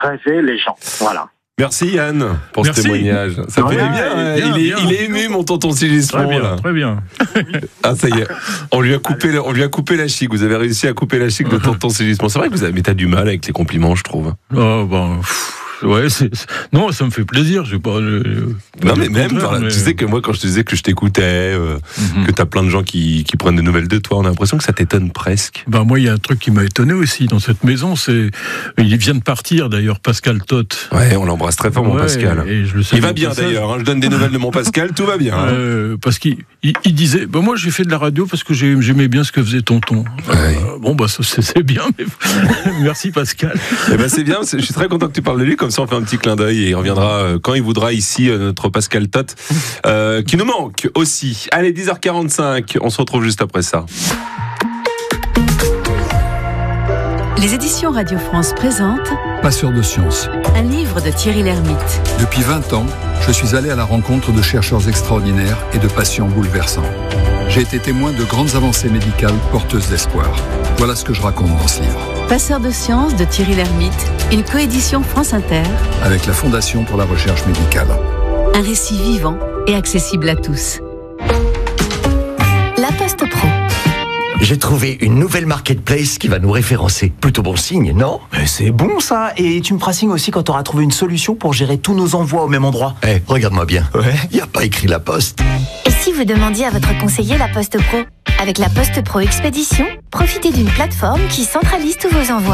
rêver les gens. Voilà. Merci Yann pour ce témoignage. Ça fait du bien. Il est ému, mon tonton Sigismond. Très bien. Ah, ça y est. On lui a coupé la chic. Vous avez réussi à couper la chic de tonton Sigismond. C'est vrai que mais t'as du mal avec les compliments, je trouve. Oh, bon. Ouais, non, ça me fait plaisir. J'ai pas. Non, mais même, tu sais que moi, quand je te disais que je t'écoutais, que t'as plein de gens qui prennent des nouvelles de toi, on a l'impression que ça t'étonne presque. Moi, il y a un truc qui m'a étonné aussi dans cette maison, il vient de partir d'ailleurs, Pascal Tot. Ouais, on l'embrasse très fort, mon Pascal. Et je le sais, il va bien d'ailleurs. Je donne des nouvelles de mon Pascal, tout va bien. Parce qu'il disait, moi, j'ai fait de la radio parce que j'aimais bien ce que faisait tonton. C'est bien, mais merci Pascal. C'est bien. Je suis très content que tu parles de lui. Comme ça, on fait un petit clin d'œil et il reviendra quand il voudra ici, notre Pascal Tot, qui nous manque aussi. Allez, 10h45, on se retrouve juste après ça. Les éditions Radio France présentent Passeur de science. Un livre de Thierry Lhermitte. Depuis 20 ans, je suis allé à la rencontre de chercheurs extraordinaires et de patients bouleversants. J'ai été témoin de grandes avancées médicales porteuses d'espoir. Voilà ce que je raconte dans ce livre. Passeur de science de Thierry Lhermitte, une coédition France Inter avec la Fondation pour la recherche médicale. Un récit vivant et accessible à tous. La Poste Pro. J'ai trouvé une nouvelle marketplace qui va nous référencer. Plutôt bon signe, non ? C'est bon ça. Et tu me feras signe aussi quand tu auras trouvé une solution pour gérer tous nos envois au même endroit. Regarde-moi bien. Ouais. Y a pas écrit La Poste. Et si vous demandiez à votre conseiller La Poste Pro ? Avec la Poste Pro Expédition, profitez d'une plateforme qui centralise tous vos envois.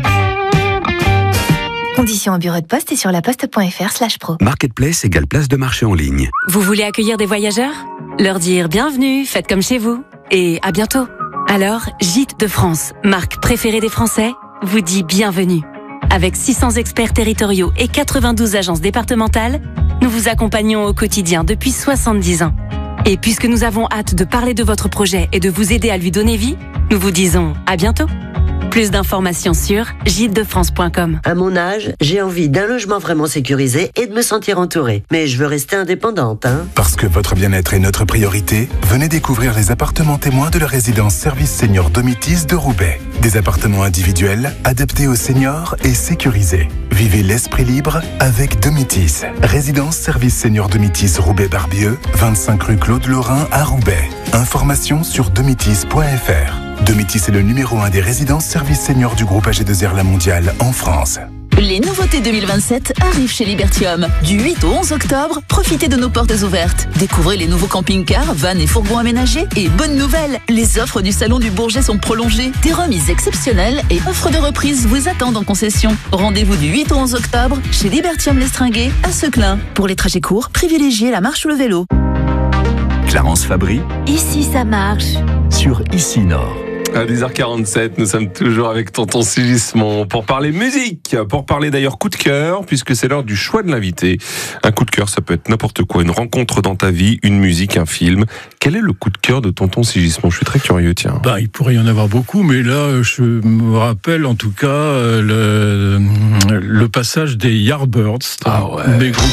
Conditions au bureau de poste et sur laposte.fr/pro. Marketplace égale place de marché en ligne. Vous voulez accueillir des voyageurs ? Leur dire bienvenue, faites comme chez vous. Et à bientôt. Alors, Gîtes de France, marque préférée des Français, vous dit bienvenue. Avec 600 experts territoriaux et 92 agences départementales, nous vous accompagnons au quotidien depuis 70 ans. Et puisque nous avons hâte de parler de votre projet et de vous aider à lui donner vie, nous vous disons à bientôt. Plus d'informations sur gîtesdefrance.com. À mon âge, j'ai envie d'un logement vraiment sécurisé et de me sentir entourée. Mais je veux rester indépendante, Parce que votre bien-être est notre priorité, venez découvrir les appartements témoins de la résidence Service Senior Domitis de Roubaix. Des appartements individuels, adaptés aux seniors et sécurisés. Vivez l'esprit libre avec Domitis. Résidence Service Senior Domitis Roubaix-Barbieux, 25 rue Claude Lorrain à Roubaix. Informations sur domitis.fr. Domitis est le numéro 1 des résidences services seniors du groupe AG2R La Mondiale en France. Les nouveautés 2027 arrivent chez Libertium. Du 8 au 11 octobre, profitez de nos portes ouvertes. Découvrez les nouveaux camping-cars, vannes et fourgons aménagés. Et bonne nouvelle, les offres du Salon du Bourget sont prolongées. Des remises exceptionnelles et offres de reprise vous attendent en concession. Rendez-vous du 8 au 11 octobre chez Libertium Lestringuet à Seclin. Pour les trajets courts, privilégiez la marche ou le vélo. Clarence Fabry. Ici ça marche. Sur Ici Nord. À 10h47, nous sommes toujours avec tonton Sigismond pour parler musique, pour parler d'ailleurs coup de cœur, puisque c'est l'heure du choix de l'invité. Un coup de cœur, ça peut être n'importe quoi, une rencontre dans ta vie, une musique, un film. Quel est le coup de cœur de tonton Sigismond ? Je suis très curieux, tiens. Il pourrait y en avoir beaucoup, mais là, je me rappelle en tout cas le passage des Yardbirds, des groupes.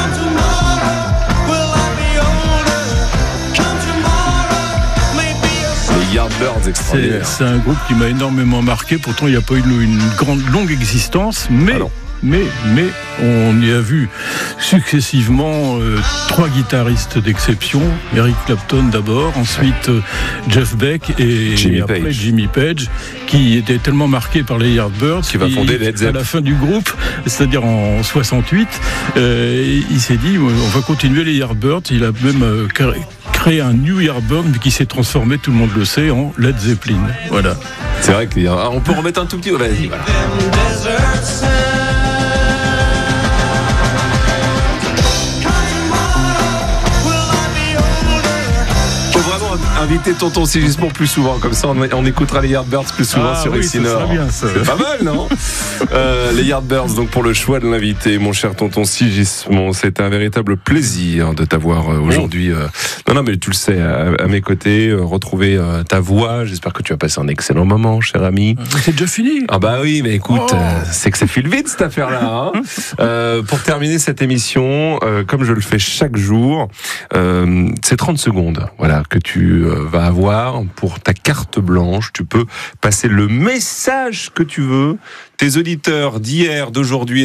C'est un groupe qui m'a énormément marqué. Pourtant, il n'y a pas eu une longue existence, mais on y a vu successivement 3 guitaristes d'exception. Eric Clapton d'abord, ensuite Jeff Beck et après Jimmy Page, qui était tellement marqué par les Yardbirds qui va fonder Led Zeppelin. À la fin du groupe, c'est-à-dire en 68, il s'est dit on va continuer les Yardbirds. Il a même créé un New Yardbird qui s'est transformé, tout le monde le sait, en Led Zeppelin. Voilà. C'est vrai qu'on peut remettre un tout petit. Vas-y, voilà. Inviter tonton Sigismond plus souvent, comme ça on écoutera les Yardbirds plus souvent sur Ici Nord. C'est pas mal, non? Les Yardbirds, donc pour le choix de l'invité, mon cher tonton Sigismond, c'est un véritable plaisir de t'avoir aujourd'hui. Non, mais tu le sais, à mes côtés, retrouver ta voix. J'espère que tu as passé un excellent moment, cher ami. C'est déjà fini. Ah bah oui, mais écoute, c'est que ça file vite cette affaire-là. Pour terminer cette émission, comme je le fais chaque jour, c'est 30 secondes, voilà, que tu vas avoir pour ta carte blanche. Tu peux passer le message que tu veux. Tes auditeurs d'hier, d'aujourd'hui